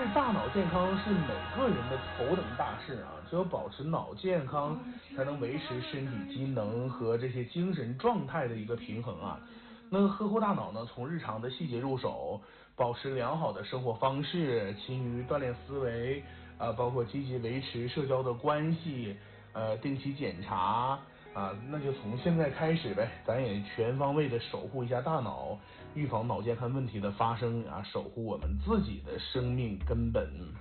大脑健康是每个人的头等大事啊，只有保持脑健康，才能维持身体机能和这些精神状态的一个平衡啊。那呵护大脑呢，从日常的细节入手，保持良好的生活方式，勤于锻炼思维包括积极维持社交的关系，定期检查那就从现在开始呗，咱也全方位的守护一下大脑，预防脑健康问题的发生守护我们自己的生命根本。